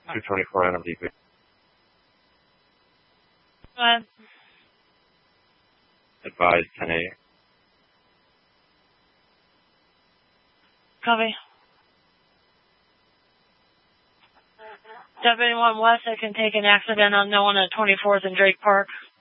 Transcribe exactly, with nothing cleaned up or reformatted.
two twenty-four N M D P. Go ahead. Advise ten eight. Copy. Deputy one West, I can take an accident unknown at twenty-fourth and Drake Park.